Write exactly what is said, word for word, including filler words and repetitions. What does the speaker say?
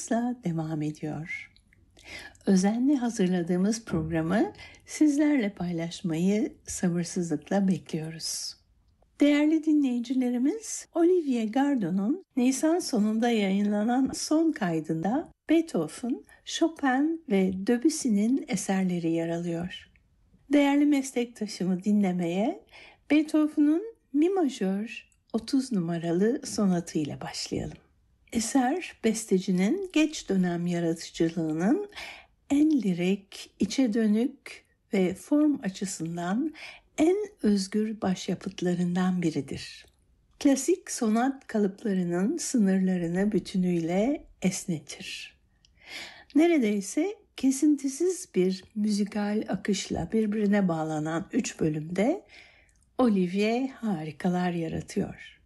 hızla devam ediyor. Özenle hazırladığımız programı sizlerle paylaşmayı sabırsızlıkla bekliyoruz. Değerli dinleyicilerimiz, Olivier Gardon'un Nisan sonunda yayınlanan son kaydında Beethoven, Chopin ve Debussy'nin eserleri yer alıyor. Değerli meslektaşımı dinlemeye Beethoven'un Mi majör otuz numaralı sonatıyla başlayalım. Eser, bestecinin geç dönem yaratıcılığının en lirik, içe dönük ve form açısından en özgür başyapıtlarından biridir. Klasik sonat kalıplarının sınırlarını bütünüyle esnetir. Neredeyse kesintisiz bir müzikal akışla birbirine bağlanan üç bölümde Olivier harikalar yaratıyor.